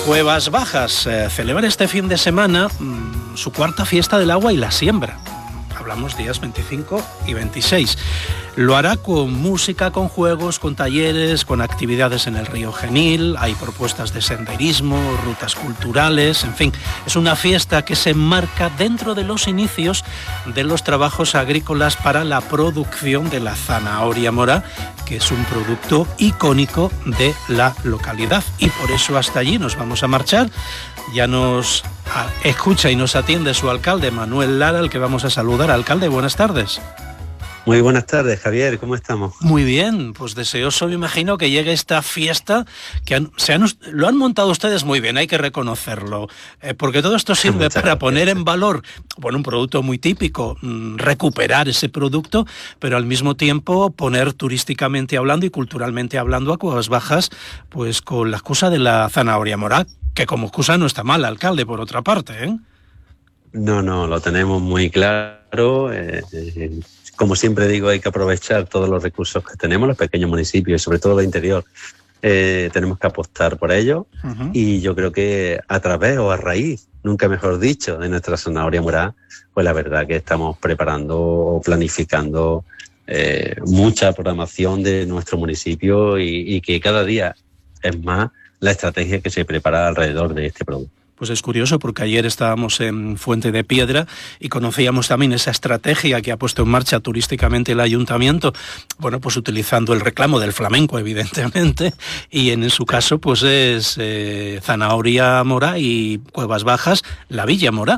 Cuevas Bajas celebra este fin de semana su cuarta fiesta del agua y la siembra. Hablamos días 25 y 26. Lo hará con música, con juegos, con talleres, con actividades en el río Genil. Hay propuestas de senderismo, rutas culturales, en fin. Es una fiesta que se enmarca dentro de los inicios de los trabajos agrícolas para la producción de la zanahoria mora, que es un producto icónico de la localidad. Y por eso hasta allí nos vamos a marchar. Ya nos escucha y nos atiende su alcalde, Manuel Lara, al que vamos a saludar. Alcalde, buenas tardes. Muy buenas tardes, Javier, ¿cómo estamos? Muy bien, pues deseoso me imagino que llegue esta fiesta, que lo han montado ustedes muy bien, hay que reconocerlo, porque todo esto sirve para poner en valor, bueno, un producto muy típico, recuperar ese producto, pero al mismo tiempo poner turísticamente hablando y culturalmente hablando a Cuevas Bajas, pues con la excusa de la zanahoria mora, que como excusa no está mal, alcalde, por otra parte, ¿eh? No, lo tenemos muy claro. Como siempre digo, hay que aprovechar todos los recursos que tenemos, los pequeños municipios y sobre todo el interior. Tenemos que apostar por ello. Y yo creo que a través o a raíz, nunca mejor dicho, de nuestra zanahoria mora, pues la verdad que estamos preparando o planificando mucha programación de nuestro municipio y que cada día es más la estrategia que se prepara alrededor de este producto. Pues es curioso porque ayer estábamos en Fuente de Piedra y conocíamos también esa estrategia que ha puesto en marcha turísticamente el ayuntamiento, bueno, pues utilizando el reclamo del flamenco, evidentemente, y en su caso pues es zanahoria mora y Cuevas Bajas, la Villa Mora.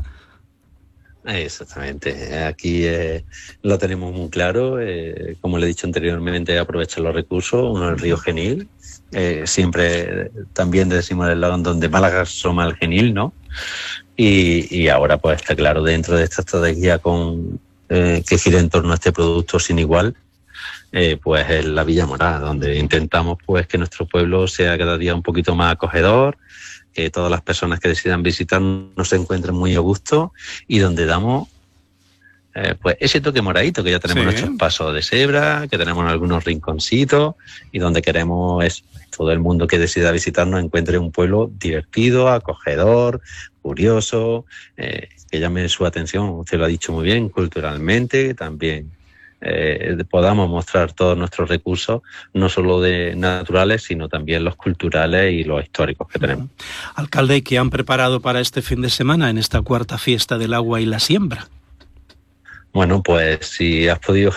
Exactamente, aquí lo tenemos muy claro, como le he dicho anteriormente, aprovechar los recursos, uno el río Genil, siempre también decimos el lado donde Málaga asoma el Genil, ¿no? Y ahora pues está claro dentro de esta estrategia que gira en torno a este producto sin igual, pues es la Villa Mora, donde intentamos pues que nuestro pueblo sea cada día un poquito más acogedor, que todas las personas que decidan visitarnos se encuentren muy a gusto y donde damos pues ese toque moradito, que ya tenemos nuestros pasos de cebra, que tenemos algunos rinconcitos y donde queremos es todo el mundo que decida visitarnos encuentre un pueblo divertido, acogedor, curioso, que llame su atención, usted lo ha dicho muy bien, culturalmente también. Podamos mostrar todos nuestros recursos, no solo de naturales, sino también los culturales y los históricos que tenemos. Alcalde, ¿qué han preparado para este fin de semana en esta cuarta fiesta del agua y la siembra? Bueno, pues si has podido